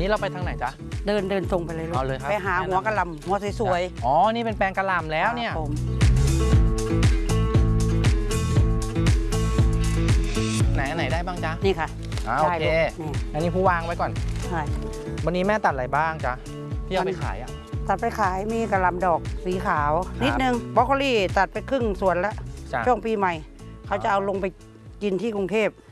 นี่เราไปทางไหนจ๊ะเดินตรงไปเลยลูกเอาเลยครับไปหาหัวกะหล่ำหัวสวยอ๋อนี่เป็นแปลงกะหล่ำแล้วเนี่ยไหนได้บ้างจ๊ะนี่ค่ะโอเคอันนี้ผู้วางไว้ก่อนใช่วันนี้แม่ตัดอะไรบ้างจ๊ะที่เอาไปขายอ่ะตัดไปขายมีกะหล่ำดอกสีขาวนิดนึงบรอกโคลี่ตัดไปครึ่งส่วนแล้วช่วงปีใหม่เขาจะเอาลงไปกินที่กรุงเทพ